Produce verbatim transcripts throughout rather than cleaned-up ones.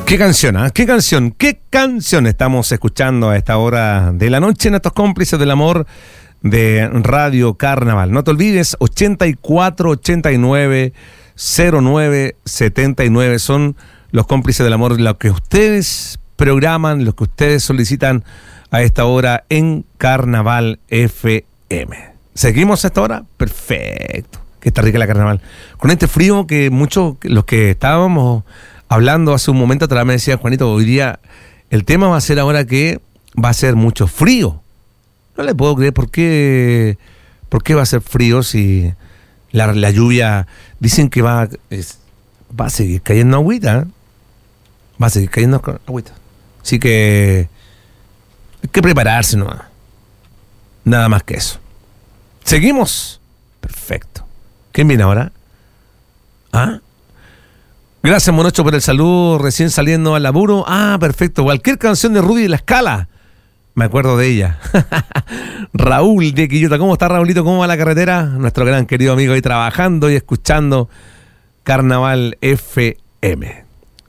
¿Qué canción, ah? ¿Qué canción? ¿Qué canción estamos escuchando a esta hora de la noche en estos cómplices del amor de Radio Carnaval? No te olvides, ochenta y cuatro, ochenta y nueve, cero nueve, setenta y nueve son los cómplices del amor, los que ustedes programan, los que ustedes solicitan a esta hora en Carnaval F M. ¿Seguimos a esta hora? Perfecto. Que está rica la Carnaval. Con este frío que muchos, los que estábamos hablando hace un momento atrás me decía, Juanito, hoy día el tema va a ser ahora que va a ser mucho frío. No le puedo creer por qué, por qué va a ser frío si la, la lluvia, dicen que va, es, va a seguir cayendo agüita, ¿eh? Va a seguir cayendo agüita. Así que hay que prepararse, ¿no? Nada más que eso. ¿Seguimos? Perfecto. ¿Quién viene ahora? ¿Ah? Gracias, Monocho, por el saludo, recién saliendo al laburo. Ah, perfecto. Cualquier canción de Rudy de la Escala. Me acuerdo de ella. Raúl de Quillota. ¿Cómo está, Raulito? ¿Cómo va la carretera? Nuestro gran querido amigo ahí trabajando y escuchando Carnaval F M.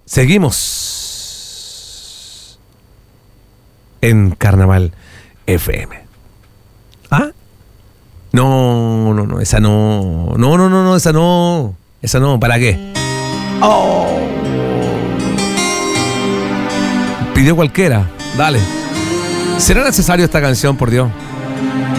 Seguimos en Carnaval F M. ¿Ah? No, no, no, esa no. No, no, no, no, esa no. Esa no, ¿para qué? Oh. Pidió cualquiera. Dale. ¿Será necesario esta canción, por Dios?